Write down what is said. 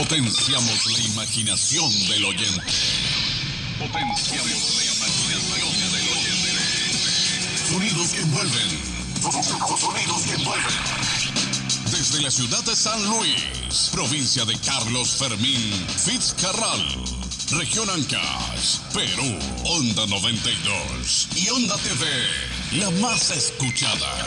Potenciamos la imaginación del oyente. Potenciamos la imaginación del oyente. Sonidos que envuelven. Sonidos que envuelven. Desde la ciudad de San Luis, provincia de Carlos Fermín Fitzcarral, región Ancash, Perú, Onda 92 y Onda TV, la más escuchada.